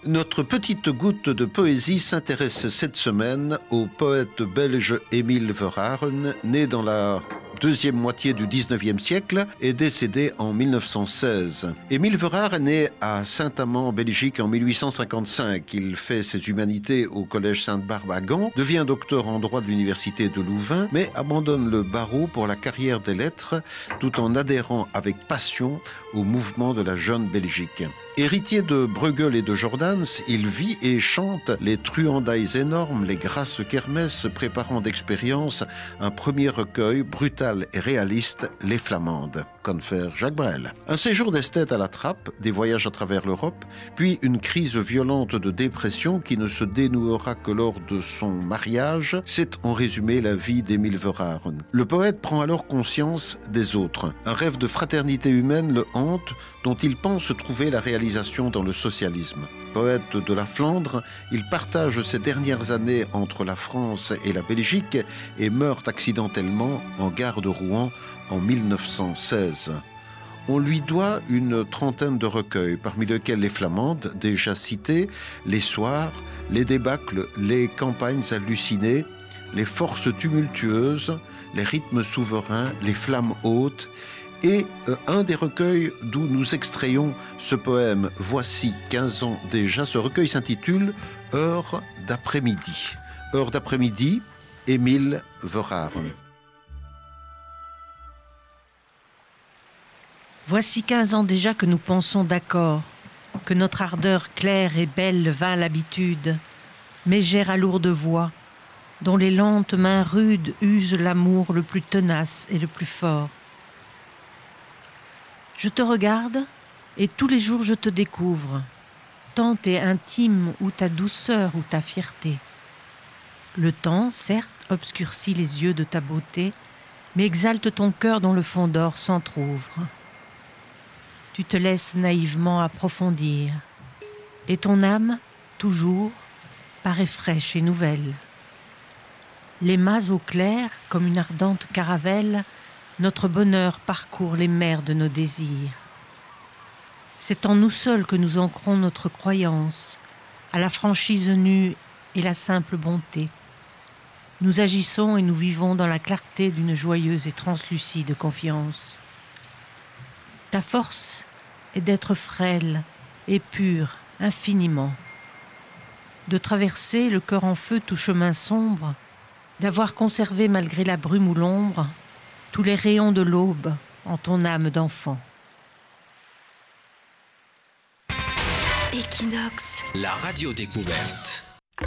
Notre petite goutte de poésie s'intéresse cette semaine au poète belge Émile Verhaeren, né dans la deuxième moitié du 19e siècle et décédé en 1916. Émile Verhaeren est né à Saint-Amand, en Belgique, en 1855. Il fait ses humanités au collège Sainte-Barbe à Gand, devient docteur en droit de l'université de Louvain, mais abandonne le barreau pour la carrière des lettres, tout en adhérant avec passion au mouvement de la jeune Belgique. Héritier de Bruegel et de Jordans, il vit et chante les truandailles énormes, les grasses kermesses, préparant d'expérience un premier recueil brutal et réaliste, Les Flamandes, confère Jacques Brel. Un séjour d'esthète à la trappe, des voyages à travers l'Europe, puis une crise violente de dépression qui ne se dénouera que lors de son mariage, c'est en résumé la vie d'Émile Verhaeren. Le poète prend alors conscience des autres. Un rêve de fraternité humaine le hante, dont il pense trouver la réalisation dans le socialisme. Poète de la Flandre, il partage ses dernières années entre la France et la Belgique et meurt accidentellement en gare de Rouen en 1916. On lui doit une trentaine de recueils, parmi lesquels Les Flamandes, déjà cités, Les Soirs, Les Débâcles, Les Campagnes hallucinées, Les Forces tumultueuses, Les Rythmes souverains, Les Flammes hautes, et un des recueils d'où nous extrayons ce poème « Voici 15 ans déjà ». Ce recueil s'intitule « Heure d'après-midi ». « Heure d'après-midi », Émile Verhaeren. Voici 15 ans déjà que nous pensons d'accord, que notre ardeur claire et belle vint l'habitude, mégère à lourde voix, dont les lentes mains rudes usent l'amour le plus tenace et le plus fort. Je te regarde et tous les jours je te découvre, tant est intime ou ta douceur ou ta fierté. Le temps, certes, obscurcit les yeux de ta beauté, mais exalte ton cœur dont le fond d'or s'entr'ouvre. Tu te laisses naïvement approfondir, et ton âme, toujours, paraît fraîche et nouvelle. Les mâts au clair, comme une ardente caravelle, notre bonheur parcourt les mers de nos désirs. C'est en nous seuls que nous ancrons notre croyance, à la franchise nue et la simple bonté. Nous agissons et nous vivons dans la clarté d'une joyeuse et translucide confiance. Ta force est d'être frêle et pure infiniment, de traverser le cœur en feu tout chemin sombre, d'avoir conservé malgré la brume ou l'ombre tous les rayons de l'aube en ton âme d'enfant. Equinox, la radio découverte.